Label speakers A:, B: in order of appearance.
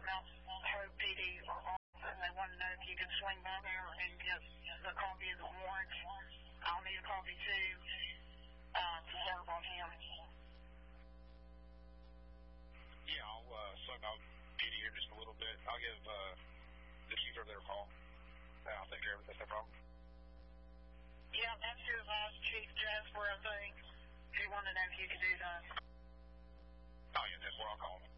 A: Mount Hope PD are off, and they want to know if you can swing by there and get the copy of the warrant. I'll need a copy too to serve on him.
B: Yeah, I'll swing on PD here just a little bit. I'll give the chief over there a call. I'll take care of it. That's no problem.
A: Yeah, that's your last Chief Jasper, I think. He wanted to know if you could do that.
B: Oh, yeah, that's where I'll call him.